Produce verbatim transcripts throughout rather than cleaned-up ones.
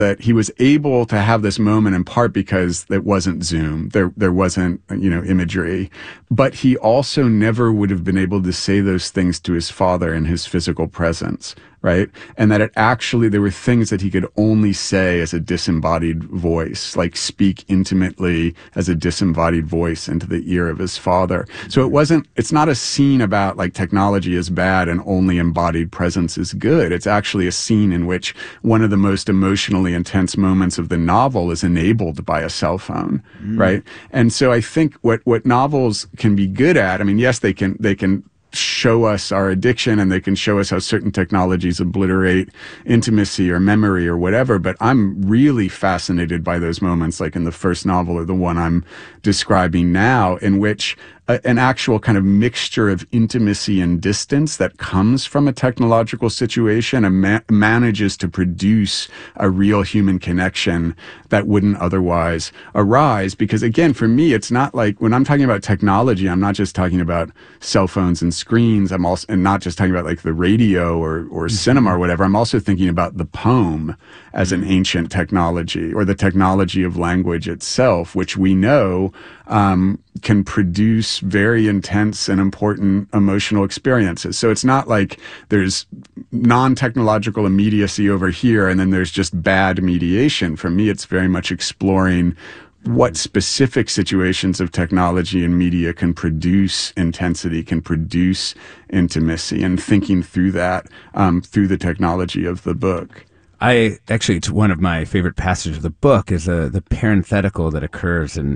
that he was able to have this moment in part because it wasn't Zoom, there there wasn't, you know, imagery, but he also never would have been able to say those things to his father in his physical presence, right? And that it actually, there were things that he could only say as a disembodied voice, like speak intimately as a disembodied voice into the ear of his father. So it wasn't, it's not a scene about like technology is bad and only embodied presence is good. It's actually a scene in which one of the most emotionally intense moments of the novel is enabled by a cell phone, mm. right? And so I think what, what novels can be good at, I mean, yes, they can, they can show us our addiction and they can show us how certain technologies obliterate intimacy or memory or whatever, but I'm really fascinated by those moments, like in the first novel or the one I'm describing now, in which a, an actual kind of mixture of intimacy and distance that comes from a technological situation and ma- manages to produce a real human connection that wouldn't otherwise arise. Because again, for me, it's not like when I'm talking about technology, I'm not just talking about cell phones and screens. I'm also, and not just talking about like the radio or, or mm-hmm. cinema or whatever. I'm also thinking about the poem as an ancient technology, or the technology of language itself, which we know um, can produce very intense and important emotional experiences. So it's not like there's non-technological immediacy over here and then there's just bad mediation. For me, it's very much exploring what specific situations of technology and media can produce intensity, can produce intimacy, and thinking through that um, through the technology of the book. I actually, it's one of my favorite passages of the book is uh, the parenthetical that occurs in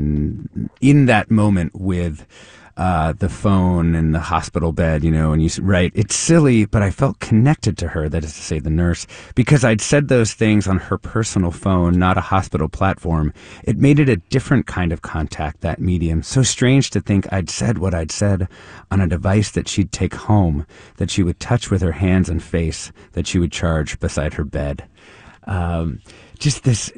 in in that moment with uh, the phone and the hospital bed, you know, and you write, it's silly, but I felt connected to her, that is to say the nurse, because I'd said those things on her personal phone, not a hospital platform. It made it a different kind of contact, that medium. So strange to think I'd said what I'd said on a device that she'd take home, that she would touch with her hands and face, that she would charge beside her bed. Um, just this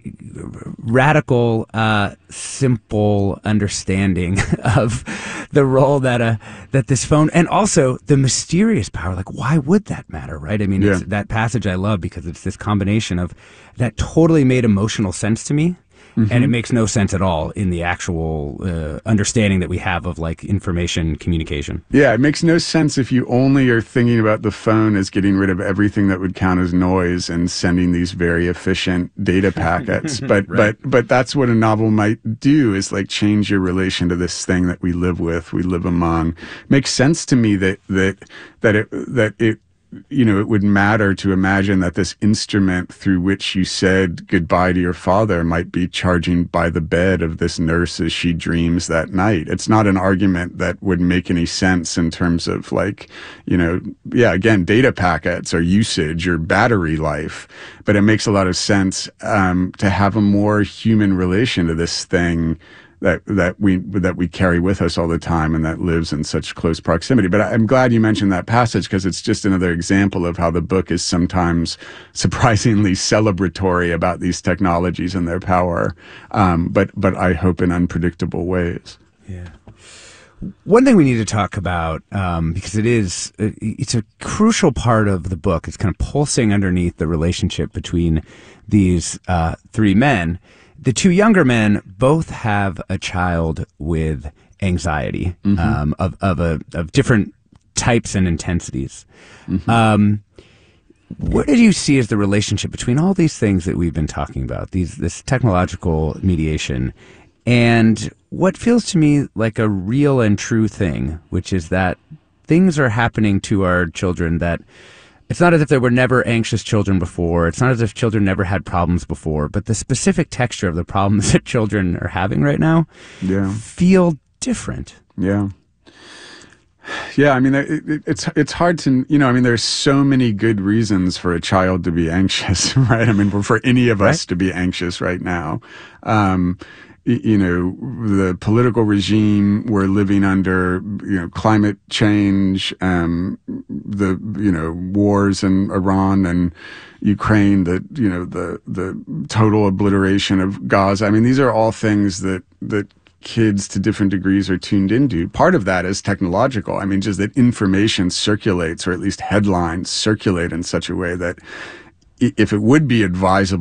radical, uh, simple understanding of the role that a that this phone, and also the mysterious power. Like, why would that matter, right? I mean, yeah. it's, that passage I love because it's this combination of that totally made emotional sense to me. Mm-hmm. And it makes no sense at all in the actual uh, understanding that we have of like information communication. Yeah, it makes no sense if you only are thinking about the phone as getting rid of everything that would count as noise and sending these very efficient data packets. But right. but but that's what a novel might do, is like change your relation to this thing that we live with, we live among. Makes sense to me that that that it that it. you know, it would matter to imagine that this instrument through which you said goodbye to your father might be charging by the bed of this nurse as she dreams that night. It's not an argument that would make any sense in terms of like, you know, yeah, again, data packets or usage or battery life, but it makes a lot of sense um, to have a more human relation to this thing that that we that we carry with us all the time and that lives in such close proximity. But I'm glad you mentioned that passage, because it's just another example of how the book is sometimes surprisingly celebratory about these technologies and their power, um, but but I hope in unpredictable ways. Yeah. One thing we need to talk about, um, because it is, it's a crucial part of the book. It's kind of pulsing underneath the relationship between these uh, three men. The two younger men both have a child with anxiety, mm-hmm. um, of of a of different types and intensities. Mm-hmm. Um, what did you see as the relationship between all these things that we've been talking about, these this technological mediation, and what feels to me like a real and true thing, which is that things are happening to our children that it's not as if there were never anxious children before. It's not as if children never had problems before, but the specific texture of the problems that children are having right now yeah. feel different. Yeah. Yeah, I mean, it, it, it's it's hard to, you know, I mean, there's so many good reasons for a child to be anxious, right? I mean, for any of us right? to be anxious right now. Um, you know, the political regime we're living under, you know, climate change, um, the, you know, wars in Iran and Ukraine, the, you know, the, the total obliteration of Gaza. I mean, these are all things that, that kids to different degrees are tuned into. Part of that is technological. I mean, just that information circulates, or at least headlines circulate in such a way that if it would be advisable